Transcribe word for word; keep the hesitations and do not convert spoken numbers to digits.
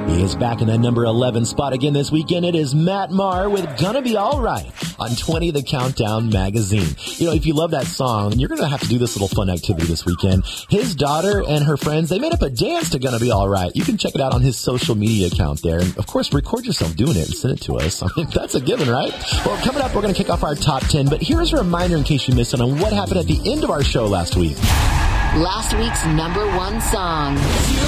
He is back in that number eleven spot again this weekend. It is Matt Maher with Gonna Be Alright on twenty The Countdown magazine. You know, if you love that song, you're going to have to do this little fun activity this weekend. His daughter and her friends, they made up a dance to Gonna Be Alright. You can check it out on his social media account there. And, of course, record yourself doing it and send it to us. I mean, that's a given, right? Well, coming up, we're going to kick off our top ten. But here's a reminder in case you missed it on what happened at the end of our show last week. Last week's number one song.